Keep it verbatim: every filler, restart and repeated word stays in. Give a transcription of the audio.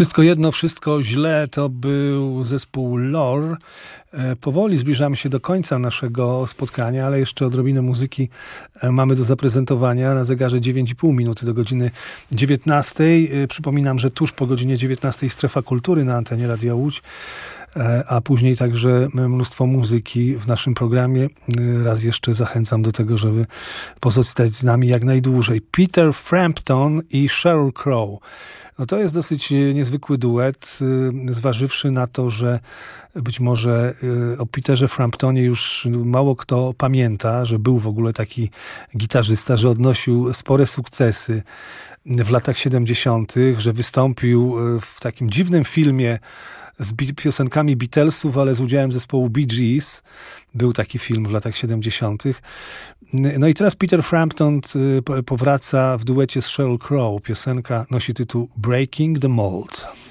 Wszystko jedno, wszystko źle to był zespół Lore. Powoli zbliżamy się do końca naszego spotkania, ale jeszcze odrobinę muzyki mamy do zaprezentowania. Na zegarze dziewięć i pół minuty do godziny dziewiętnastej. Przypominam, że tuż po godzinie dziewiętnastej Strefa Kultury na antenie Radia Łódź, a później także mnóstwo muzyki w naszym programie. Raz jeszcze zachęcam do tego, żeby pozostać z nami jak najdłużej. Peter Frampton i Sheryl Crow. No to jest dosyć niezwykły duet, zważywszy na to, że być może o Peterze Framptonie już mało kto pamięta, że był w ogóle taki gitarzysta, że odnosił spore sukcesy w latach siedemdziesiątych, że wystąpił w takim dziwnym filmie z piosenkami Beatlesów, ale z udziałem zespołu Bee Gees. Był taki film w latach siedemdziesiątych. No i teraz Peter Frampton powraca w duecie z Sheryl Crow. Piosenka nosi tytuł Breaking the Mold.